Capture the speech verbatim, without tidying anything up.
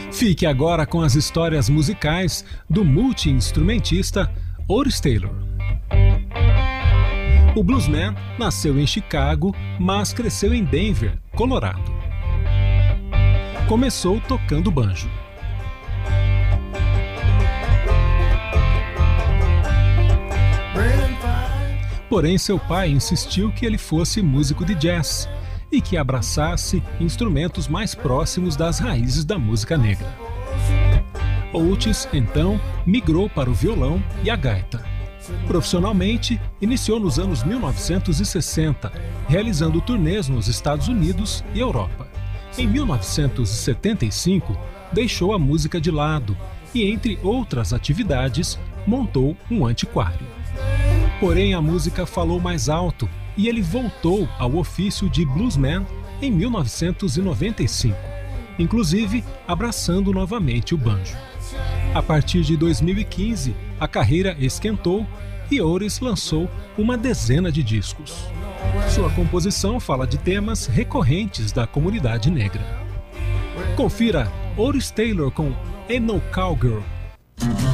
Fique agora com as histórias musicais do multi-instrumentista Otis Taylor. O bluesman nasceu em Chicago, mas cresceu em Denver, Colorado. Começou tocando banjo. Porém, seu pai insistiu que ele fosse músico de jazz e que abraçasse instrumentos mais próximos das raízes da música negra. Otis, então, migrou para o violão e a gaita. Profissionalmente, iniciou nos anos mil novecentos e sessenta, realizando turnês nos Estados Unidos e Europa. Em mil novecentos e setenta e cinco, deixou a música de lado e, entre outras atividades, montou um antiquário. Porém, a música falou mais alto e ele voltou ao ofício de bluesman em mil novecentos e noventa e cinco, inclusive abraçando novamente o banjo. A partir de dois mil e quinze, a carreira esquentou e Otis lançou uma dezena de discos. Sua composição fala de temas recorrentes da comunidade negra. Confira Otis Taylor com Ain't No Cowgirl.